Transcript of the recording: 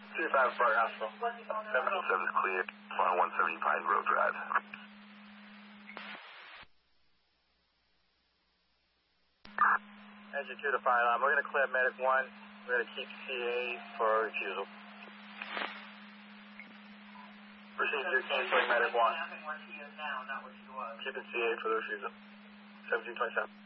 25 Park Hospital. 7's clear. On 170 Pine Grove Drive. Engine 2 to fire alarm. We're going to clear medic 1. We're going to keep CA for refusal. Proceed, you're canceling medic 1. Keeping CA for the refusal. 1727.